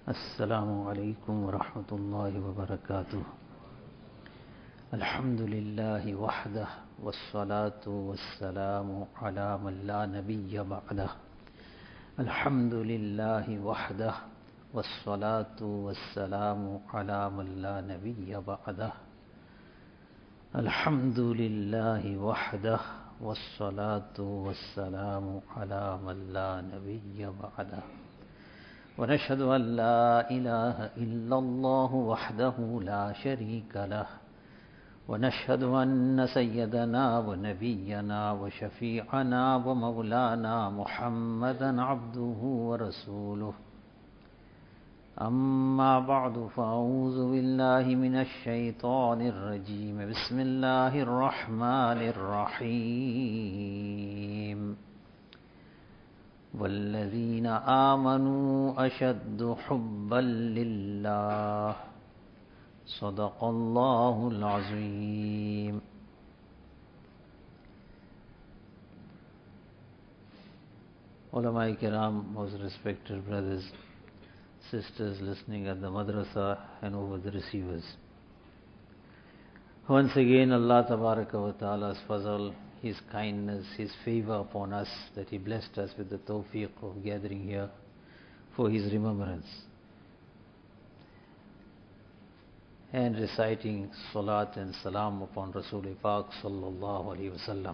السلام عليكم ورحمة الله وبركاته. الحمد لله وحده والصلاة والسلام على من لا نبي بعده. الحمد لله وحده والصلاة والسلام على من لا نبي بعده. الحمد لله وحده والصلاة والسلام على من لا نبي بعده. ونشهد أن لا إله إلا الله وحده لا شريك له. ونشهد أن سيدنا ونبينا وشفيعنا ومولانا محمدا عبده ورسوله. أما بعد فأعوذ بالله من الشيطان الرجيم. بسم الله الرحمن الرحيم. والذين آمنوا أشد حبا لله. صدق الله العظيم. Ulama Kiram, most respected brothers, sisters listening at the madrasa and over the receivers. Once again, Allah Tabaraka wa Ta'ala's fazal, His kindness, His favor upon us, that He blessed us with the tawfiq of gathering here for His remembrance and reciting salat and salam upon Rasul Pak sallallahu alaihi wasallam.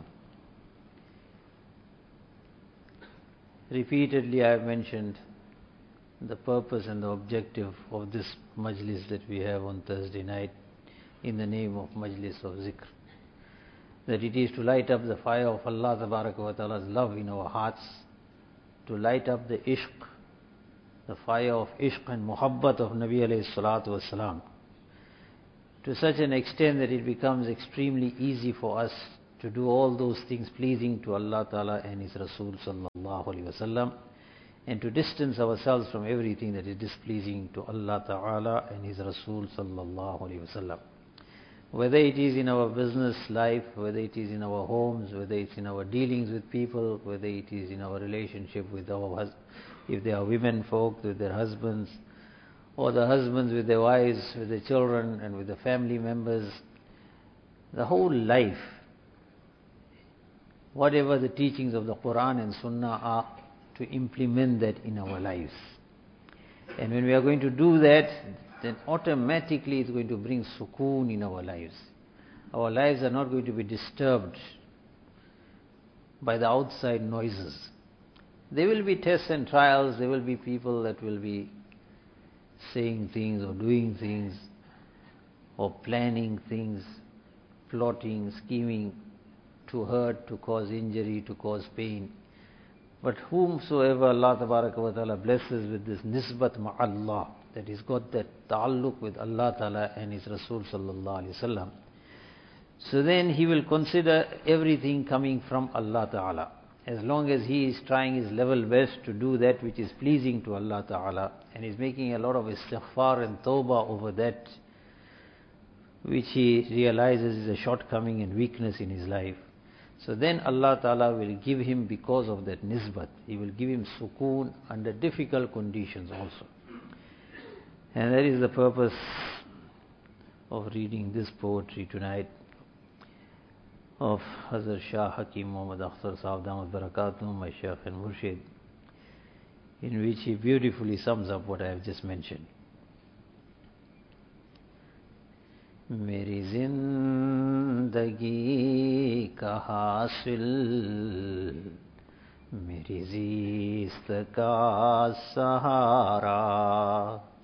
Repeatedly I have mentioned the purpose and the objective of this majlis that we have on Thursday night in the name of Majlis of Zikr. That it is to light up the fire of Allah Tabaraka wa Ta'ala's love in our hearts, to light up the ishq, the fire of ishq and muhabbat of Nabi alayhi salatu wasalam, to such an extent that it becomes extremely easy for us to do all those things pleasing to Allah Ta'ala and His Rasul sallallahu alayhi wasallam, and to distance ourselves from everything that is displeasing to Allah Ta'ala and His Rasul sallallahu alayhi wasallam. Whether it is in our business life, whether it is in our homes, whether it's in our dealings with people, whether it is in our relationship with our if they are women folk with their husbands, or the husbands with their wives, with their children and with the family members, the whole life, whatever the teachings of the Quran and Sunnah are, to implement that in our lives. And when we are going to do that, then automatically it's going to bring sukoon in our lives. Our lives are not going to be disturbed by the outside noises. There will be tests and trials, there will be people that will be saying things or doing things or planning things, plotting, scheming to hurt, to cause injury, to cause pain. But whomsoever Allah Tabaraka wa Ta'ala blesses with this nisbat ma'allah, that he's got that ta'alluq with Allah Ta'ala and His Rasul sallallahu alayhi wasallam, so then he will consider everything coming from Allah Ta'ala. As long as he is trying his level best to do that which is pleasing to Allah Ta'ala, and is making a lot of istighfar and tawbah over that which he realizes is a shortcoming and weakness in his life, so then Allah Ta'ala will give him, because of that nisbat, He will give him sukoon under difficult conditions also. And that is the purpose of reading this poetry tonight of Hazrat Shah Hakim Muhammad Akhtar Sahab Damat Barakatuh, my Shaykh and Murshid, in which he beautifully sums up what I have just mentioned. मेरी जिंदगी का हासिल, मेरी जीस्त का सहारा,